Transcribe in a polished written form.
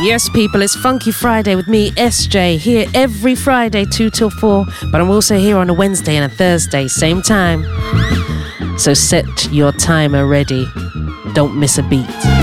Yes, people, it's Funky Friday with me, SJ, here every Friday, 2 till 4. But I'm also here on a Wednesday and a Thursday, same time. So set your timer ready. Don't miss a beat.